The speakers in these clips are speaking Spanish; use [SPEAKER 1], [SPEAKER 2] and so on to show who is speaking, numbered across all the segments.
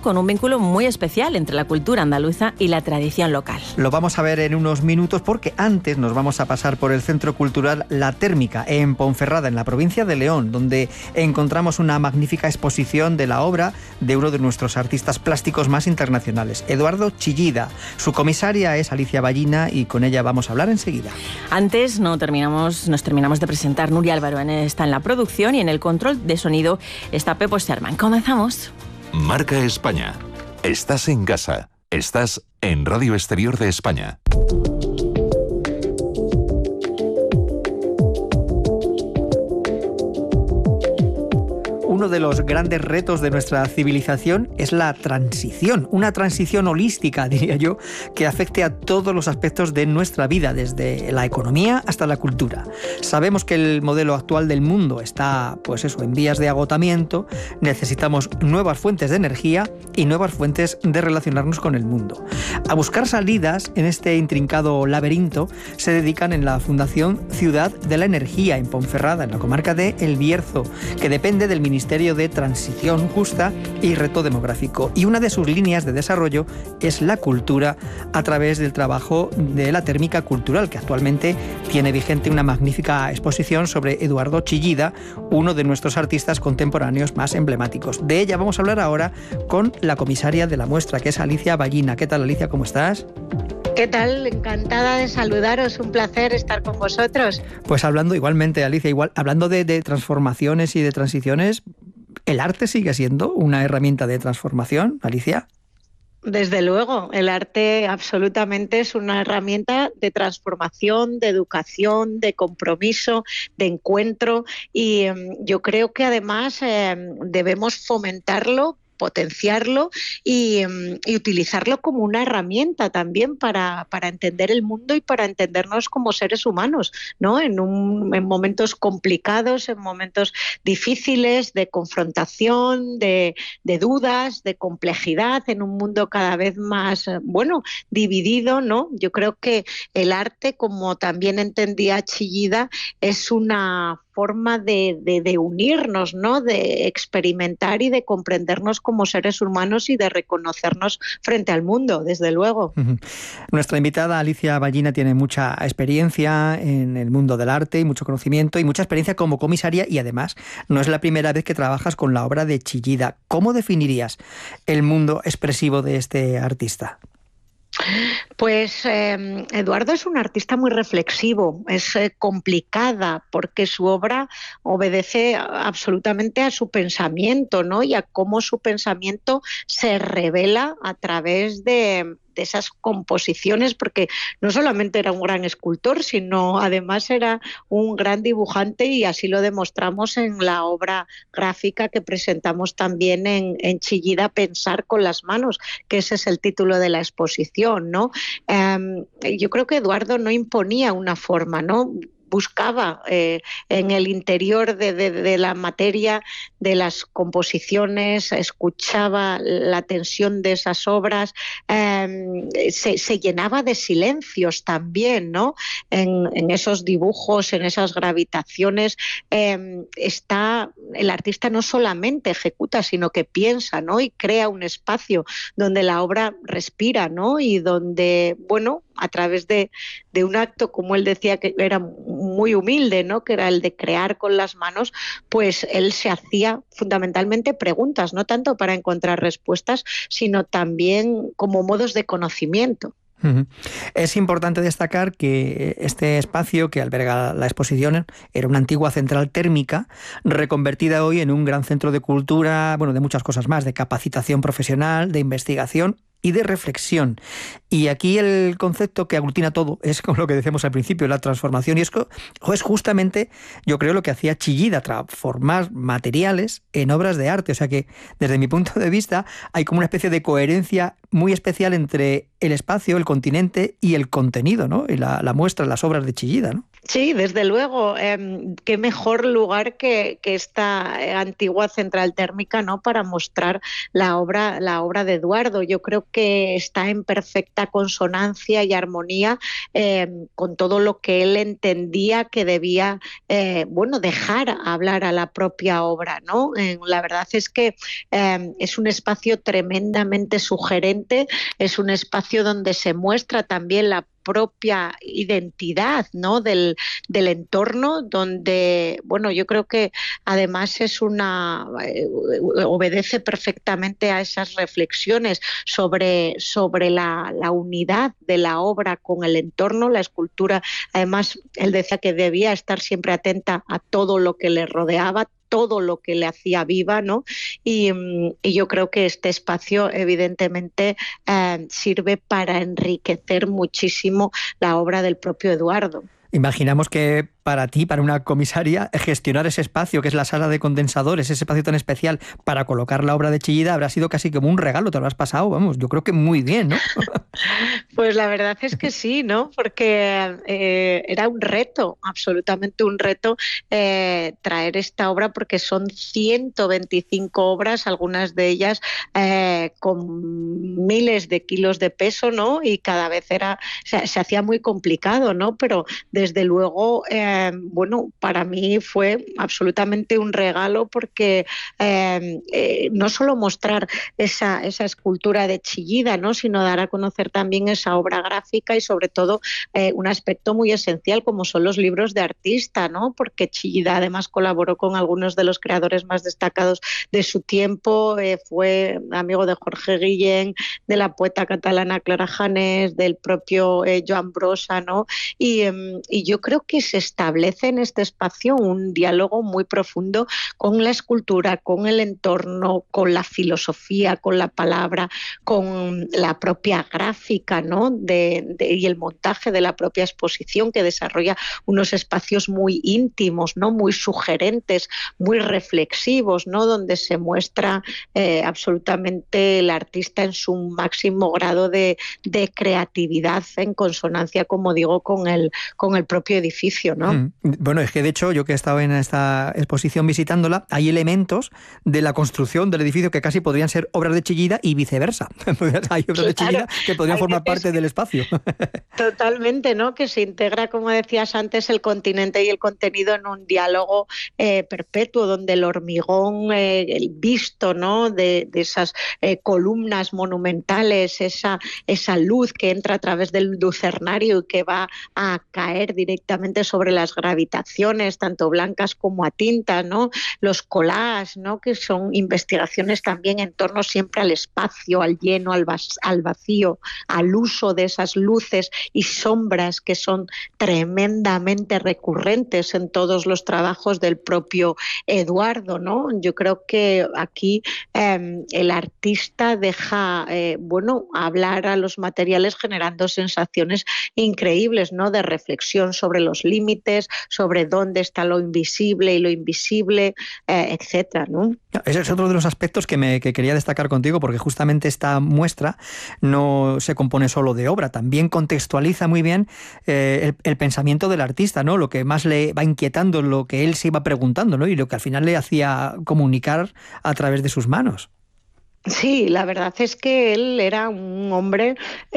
[SPEAKER 1] con un vínculo muy especial entre la cultura andaluza y la tradición local.
[SPEAKER 2] Lo vamos a ver en unos minutos porque antes nos vamos a pasar por el Centro Cultural La Térmica en Ponferrada, en la provincia de León, donde encontramos una magnífica exposición de la obra de uno de nuestros artistas plásticos más internacionales, Eduardo Chillida. Su comisaria es Alicia Ballina y con ella vamos a hablar enseguida.
[SPEAKER 1] Antes nos terminamos de presentar. Nuria Álvaro está en la producción y en el control de sonido está Pepo Sherman. Comenzamos.
[SPEAKER 3] Marca España. Estás en casa. Estás en Radio Exterior de España.
[SPEAKER 2] Uno de los grandes retos de nuestra civilización es la transición, una transición holística, diría yo, que afecte a todos los aspectos de nuestra vida, desde la economía hasta la cultura. Sabemos que el modelo actual del mundo está, en vías de agotamiento. Necesitamos nuevas fuentes de energía y nuevas fuentes de relacionarnos con el mundo. A buscar salidas en este intrincado laberinto se dedican en la Fundación Ciudad de la Energía en Ponferrada, en la comarca de El Bierzo, que depende del Ministerio de Transición Justa y Reto Demográfico. Y una de sus líneas de desarrollo es la cultura a través del trabajo de la Térmica Cultural, que actualmente tiene vigente una magnífica exposición sobre Eduardo Chillida, uno de nuestros artistas contemporáneos más emblemáticos. De ella vamos a hablar ahora con la comisaria de la muestra, que es Alicia Ballina. ¿Qué tal, Alicia? ¿Cómo estás?
[SPEAKER 4] ¿Qué tal? Encantada de saludaros, un placer estar con vosotros.
[SPEAKER 2] Pues hablando igualmente, Alicia, hablando de transformaciones y de transiciones, ¿el arte sigue siendo una herramienta de transformación, Alicia?
[SPEAKER 4] Desde luego, el arte absolutamente es una herramienta de transformación, de educación, de compromiso, de encuentro, y yo creo que además debemos fomentarlo, potenciarlo y utilizarlo como una herramienta también para entender el mundo y para entendernos como seres humanos, ¿no? En momentos complicados, en momentos difíciles, de confrontación, de dudas, de complejidad, en un mundo cada vez más, dividido, ¿no? Yo creo que el arte, como también entendía Chillida, es una forma de unirnos, ¿no? De experimentar y de comprendernos como seres humanos y de reconocernos frente al mundo, desde luego.
[SPEAKER 2] Nuestra invitada Alicia Ballina tiene mucha experiencia en el mundo del arte y mucho conocimiento y mucha experiencia como comisaria, y además no es la primera vez que trabajas con la obra de Chillida. ¿Cómo definirías el mundo expresivo de este artista?
[SPEAKER 4] Pues Eduardo es un artista muy reflexivo, es complicada porque su obra obedece absolutamente a su pensamiento, ¿no? Y a cómo su pensamiento se revela a través de esas composiciones, porque no solamente era un gran escultor, sino además era un gran dibujante, y así lo demostramos en la obra gráfica que presentamos también en Chillida, Pensar con las manos, que ese es el título de la exposición, ¿no? Yo creo que Eduardo no imponía una forma, ¿no? Buscaba en el interior de la materia, de las composiciones, escuchaba la tensión de esas obras, se llenaba de silencios también, ¿no? En esos dibujos, en esas gravitaciones, el artista no solamente ejecuta, sino que piensa, ¿no? Y crea un espacio donde la obra respira, ¿no? Y donde, a través de un acto, como él decía, que era muy humilde, ¿no? Que era el de crear con las manos, pues él se hacía fundamentalmente preguntas, no tanto para encontrar respuestas, sino también como modos de conocimiento.
[SPEAKER 2] Es importante destacar que este espacio que alberga la exposición era una antigua central térmica reconvertida hoy en un gran centro de cultura, de muchas cosas más, de capacitación profesional, de investigación y de reflexión. Y aquí el concepto que aglutina todo es con lo que decíamos al principio, la transformación, y es justamente, yo creo, lo que hacía Chillida, transformar materiales en obras de arte. O sea que, desde mi punto de vista, hay como una especie de coherencia muy especial entre el espacio, el continente y el contenido, ¿no? Y la muestra, las obras de Chillida, ¿no?
[SPEAKER 4] Sí, desde luego. Qué mejor lugar que esta antigua central térmica, ¿no?, para mostrar la obra de Eduardo. Yo creo que está en perfecta consonancia y armonía con todo lo que él entendía que debía, dejar hablar a la propia obra, ¿no? La verdad es que es un espacio tremendamente sugerente, es un espacio donde se muestra también la propia identidad, ¿no?, del entorno, donde, yo creo que además obedece perfectamente a esas reflexiones sobre la unidad de la obra con el entorno, la escultura. Además, él decía que debía estar siempre atenta a todo lo que le rodeaba, todo lo que le hacía viva, ¿no? Y yo creo que este espacio evidentemente sirve para enriquecer muchísimo la obra del propio Eduardo.
[SPEAKER 2] Imaginamos que para ti, para una comisaria, gestionar ese espacio que es la sala de condensadores, ese espacio tan especial para colocar la obra de Chillida, habrá sido casi como un regalo, te lo has pasado, vamos, yo creo que muy bien, ¿no?
[SPEAKER 4] Pues la verdad es que sí, ¿no? Porque era un reto, absolutamente un reto, traer esta obra, porque son 125 obras, algunas de ellas con miles de kilos de peso, ¿no? Y cada vez se hacía muy complicado, ¿no? Pero desde luego, para mí fue absolutamente un regalo, porque no solo mostrar esa escultura de Chillida, ¿no?, sino dar a conocer también esa obra gráfica y sobre todo un aspecto muy esencial como son los libros de artista, ¿no?, porque Chillida además colaboró con algunos de los creadores más destacados de su tiempo, fue amigo de Jorge Guillén, de la poeta catalana Clara Janés, del propio Joan Brossa, ¿no? Y yo creo que se establece en este espacio un diálogo muy profundo con la escultura, con el entorno, con la filosofía, con la palabra, con la propia gráfica, ¿no?, y el montaje de la propia exposición, que desarrolla unos espacios muy íntimos, ¿no?, muy sugerentes, muy reflexivos, ¿no?, donde se muestra absolutamente el artista en su máximo grado de creatividad, en consonancia, como digo, con el propio edificio, ¿no?
[SPEAKER 2] Bueno, es que de hecho, yo que he estado en esta exposición visitándola, hay elementos de la construcción del edificio que casi podrían ser obras de Chillida y viceversa. Hay obras de Chillida que podrían formar parte del espacio. Totalmente,
[SPEAKER 4] ¿no? Que se integra, como decías antes, el continente y el contenido en un diálogo perpetuo, donde el hormigón, el visto, ¿no?, de esas columnas monumentales, esa luz que entra a través del lucernario y que va a caer directamente sobre las gravitaciones, tanto blancas como a tinta, ¿no? Los collages, ¿no?, que son investigaciones también en torno siempre al espacio, al lleno, al vacío, al uso de esas luces y sombras que son tremendamente recurrentes en todos los trabajos del propio Eduardo, ¿no? Yo creo que aquí el artista deja hablar a los materiales, generando sensaciones increíbles, ¿no?, de reflexión sobre los límites, sobre dónde está lo invisible y lo invisible, etcétera, ¿no?
[SPEAKER 2] Ese es otro de los aspectos que quería destacar contigo, porque justamente esta muestra no se compone solo de obra, también contextualiza muy bien el pensamiento del artista, ¿no?, lo que más le va inquietando, lo que él se iba preguntando, ¿no?, y lo que al final le hacía comunicar a través de sus manos.
[SPEAKER 4] Sí, la verdad es que él era un hombre,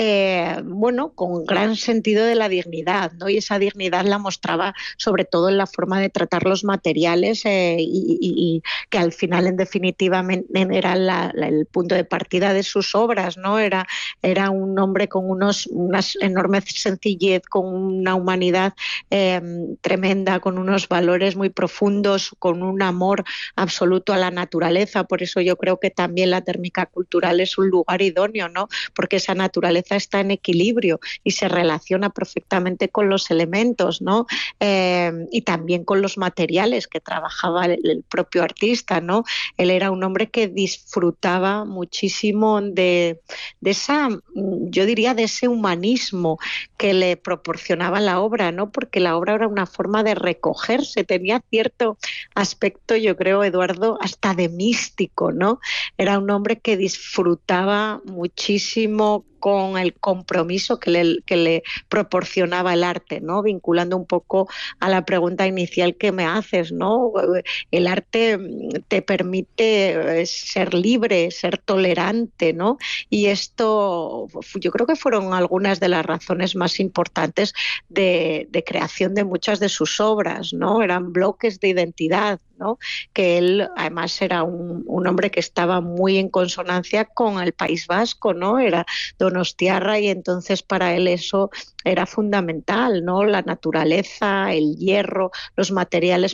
[SPEAKER 4] con gran sentido de la dignidad, ¿no? Y esa dignidad la mostraba sobre todo en la forma de tratar los materiales y que al final, en definitiva, era el punto de partida de sus obras, ¿no? Era un hombre con una enorme sencillez, con una humanidad tremenda, con unos valores muy profundos, con un amor absoluto a la naturaleza. Por eso yo creo que también la térmica cultural es un lugar idóneo, ¿no?, porque esa naturaleza está en equilibrio y se relaciona perfectamente con los elementos, ¿no?, y también con los materiales que trabajaba el propio artista, ¿no? Él era un hombre que disfrutaba muchísimo de esa, yo diría, de ese humanismo que le proporcionaba la obra, ¿no?, porque la obra era una forma de recogerse, tenía cierto aspecto, yo creo, Eduardo, hasta de místico, ¿no? Era un hombre que disfrutaba muchísimo con el compromiso que le proporcionaba el arte, ¿no? Vinculando un poco a la pregunta inicial que me haces, ¿no? El arte te permite ser libre, ser tolerante, ¿no? Y esto yo creo que fueron algunas de las razones más importantes de creación de muchas de sus obras, ¿no? Eran bloques de identidad, ¿no? Que él además era un hombre que estaba muy en consonancia con el País Vasco, ¿no? Era donostiarra y entonces para él eso era fundamental, ¿no? La naturaleza, el hierro, los materiales